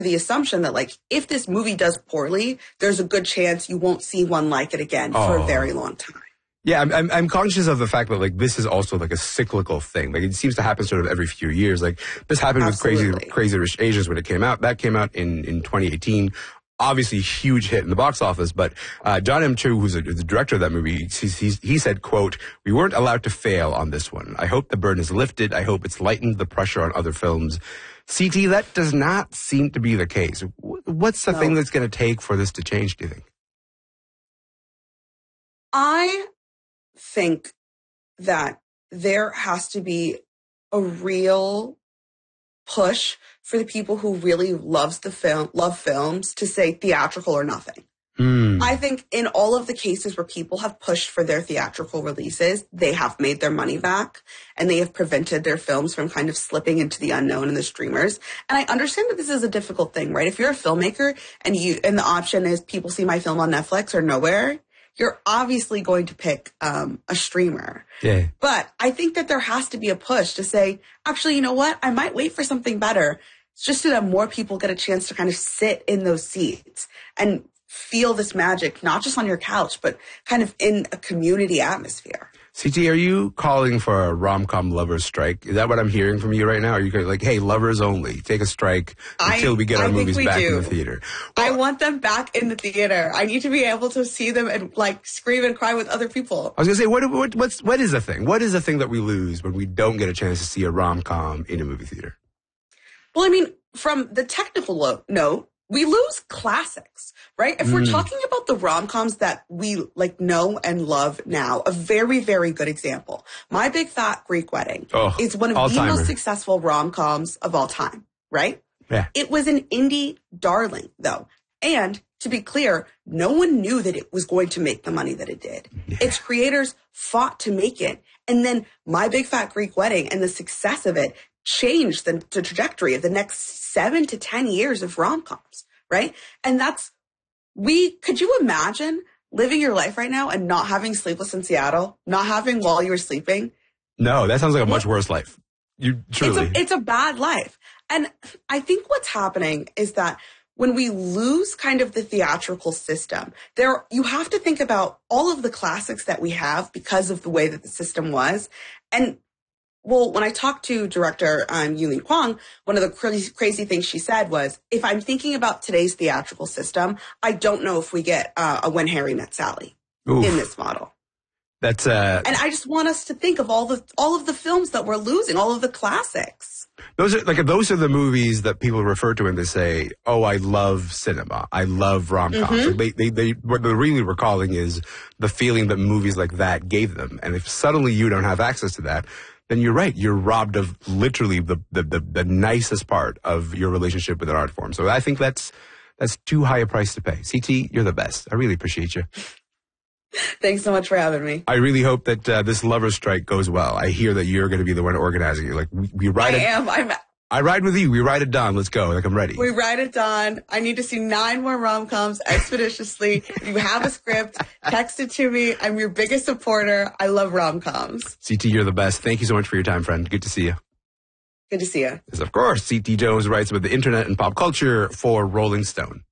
the assumption that, like, if this movie does poorly, there's a good chance you won't see one like it again for a very long time. Yeah, I'm conscious of the fact that, like, this is also, like, a cyclical thing. Like, it seems to happen sort of every few years. Like, this happened with Crazy Rich Asians when it came out. That came out in 2018. Obviously, huge hit in the box office. But John M. Chu, who's the director of that movie, he said, quote, "We weren't allowed to fail on this one. I hope the burden is lifted. I hope it's lightened the pressure on other films." CT, that does not seem to be the case. What's the thing that's going to take for this to change, do you think? I think that there has to be a real push for the people who really love films to say theatrical or nothing. I think in all of the cases where people have pushed for their theatrical releases, they have made their money back and they have prevented their films from kind of slipping into the unknown and the streamers. And I understand that this is a difficult thing, right? If you're a filmmaker and the option is people see my film on Netflix or nowhere, you're obviously going to pick a streamer. Yeah. But I think that there has to be a push to say, actually, you know what? I might wait for something better. It's just so that more people get a chance to kind of sit in those seats and feel this magic, not just on your couch, but kind of in a community atmosphere. CT, are you calling for a rom-com lovers strike? Is that what I'm hearing from you right now? Are you like, hey, lovers only, take a strike until we get our movies back in the theater? I want them back in the theater. I need to be able to see them and, like, scream and cry with other people. I was going to say, what is the thing? What is the thing that we lose when we don't get a chance to see a rom-com in a movie theater? Well, I mean, from the technical note, we lose classics, right? If we're talking about the rom-coms that we, like, know and love now, a very, very good example, My Big Fat Greek Wedding is one of the most successful rom-coms of all time, right? Yeah. It was an indie darling, though. And to be clear, no one knew that it was going to make the money that it did. Yeah. Its creators fought to make it. And then My Big Fat Greek Wedding and the success of it changed the trajectory of the next 7 to 10 years of rom-coms, right? And could you imagine living your life right now and not having Sleepless in Seattle, not having While You Were Sleeping? No, that sounds like a much worse life. It's a bad life. And I think what's happening is that when we lose kind of the theatrical system, you have to think about all of the classics that we have because of the way that the system was. And well, when I talked to director Yulin Kwang, one of the crazy things she said was, if I'm thinking about today's theatrical system, I don't know if we get a When Harry Met Sally in this model. That's and I just want us to think of all of the films that we're losing, all of the classics. Those are the movies that people refer to when they say, "Oh, I love cinema. I love rom-coms." Mm-hmm. What they're really recalling is the feeling that movies like that gave them. And if suddenly you don't have access to that, then you're right. You're robbed of literally the nicest part of your relationship with an art form. So I think that's too high a price to pay. CT, you're the best. I really appreciate you. Thanks so much for having me. I really hope that this lovers strike goes well. I hear that you're going to be the one organizing it. Like we ride it. I ride with you. We ride it done. Let's go. Like, I'm ready. We ride it done. I need to see 9 more rom-coms expeditiously. If you have a script, text it to me. I'm your biggest supporter. I love rom-coms. CT, you're the best. Thank you so much for your time, friend. Good to see you. Good to see you. Yes, of course. CT Jones writes about the internet and pop culture for Rolling Stone.